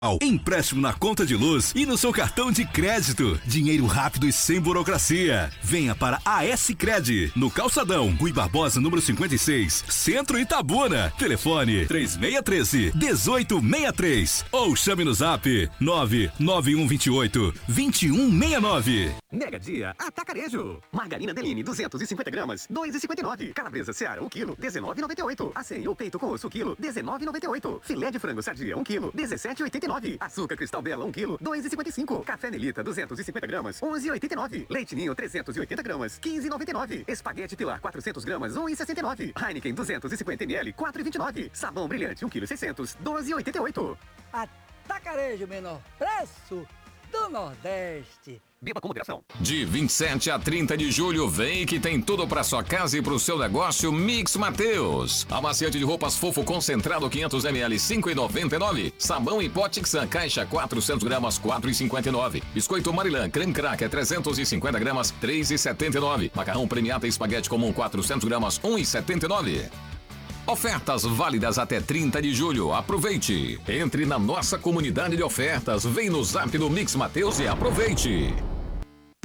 Empréstimo na conta de luz e no seu cartão de crédito. Dinheiro rápido e sem burocracia. Venha para a S-Cred, no Calçadão, Rui Barbosa, número 56, Centro Itabuna. Telefone 3613-1863 ou chame no zap 99128-2169. Mega Dia Atacarejo. Margarina Deline 250 gramas, 2,59. Calabresa Seara 1 kg, 19,98. Acém ou peito com osso quilo, 19,98. Filé de frango sadia 1 kg, 17,89. Açúcar Cristal Bela 1 kg, 2,55. Café Nelita 250 gramas, 11,89. Leite Ninho 380 gramas, 15,99. Espaguete Pilar 400 gramas, 1,69. Heineken 250 ml, 4,29. Sabão Brilhante 1 kg 600, 12,88. Atacarejo, menor preço do Nordeste. Beba com moderação. De 27 a 30 de julho, vem que tem tudo para sua casa e para o seu negócio. Mix Mateus. Amaciante de roupas fofo concentrado 500 ml, 5,99. Sabão em pó Tixan, caixa 400 gramas, 4,59. Biscoito Marilã, creme cracker 350 gramas, 3,79. Macarrão premiata espaguete comum 400 gramas, 1,79. Ofertas válidas até 30 de julho. Aproveite. Entre na nossa comunidade de ofertas. Vem no zap do Mix Mateus e aproveite.